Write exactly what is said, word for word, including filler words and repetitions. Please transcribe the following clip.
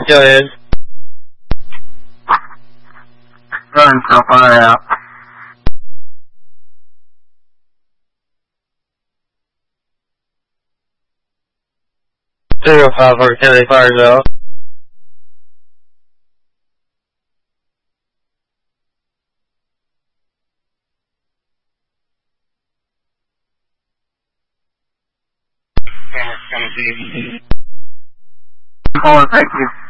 救援。 让人找回来啊！ Zero five four County Fire Zone. Oh, thank you.